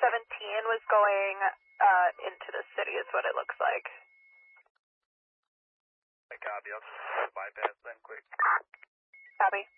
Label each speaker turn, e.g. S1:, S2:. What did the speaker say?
S1: was going into the city is what it looks like.
S2: Copy, I'll bypass them quick.
S1: Copy.